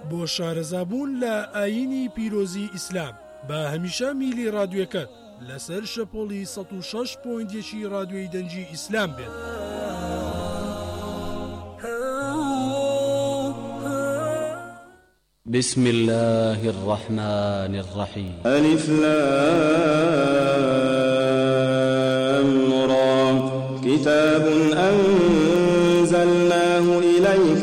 بۆ شارەزابوون لە ئاینی پیرۆزی ئیسلام بە هەمیشە میلی رادیۆکەت لەسەر شەپۆلی 106.1 رادیۆی دەنگی ئیسلام بێت. بسم الله الرحمن الرحيم. ألف لام